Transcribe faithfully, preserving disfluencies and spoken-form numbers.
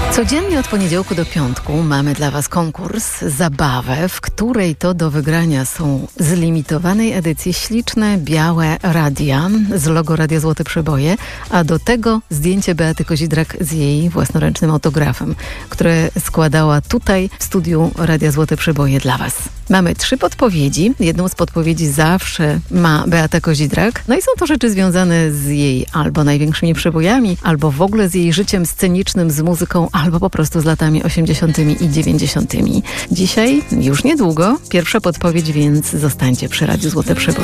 Codziennie od poniedziałku do piątku mamy dla Was konkurs, zabawę, w której to do wygrania są z limitowanej edycji śliczne, białe radia z logo Radia Złote Przeboje, a do tego zdjęcie Beaty Kozidrak z jej własnoręcznym autografem, które składała tutaj w studiu Radia Złote Przeboje dla Was. Mamy trzy podpowiedzi. Jedną z podpowiedzi zawsze ma Beata Kozidrak. No i są to rzeczy związane z jej albo największymi przebojami, albo w ogóle z jej życiem scenicznym, z muzyką, albo po prostu z latami osiemdziesiątymi i dziewięćdziesiątymi. Dzisiaj, już niedługo, pierwsza podpowiedź, więc zostańcie przy Radiu Złote Przeboje.